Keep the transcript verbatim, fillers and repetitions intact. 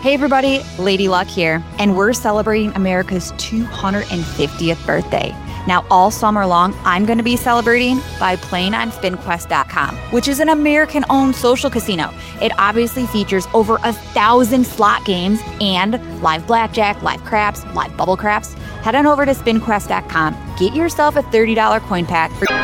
Hey everybody, Lady Luck here, and we're celebrating America's two hundred fiftieth birthday. Now, all summer long, I'm going to be celebrating by playing on spin quest dot com, which is an American-owned social casino. It obviously features over a thousand slot games and live blackjack, live craps, live bubble craps. Head on over to spin quest dot com, get yourself a thirty dollars coin pack for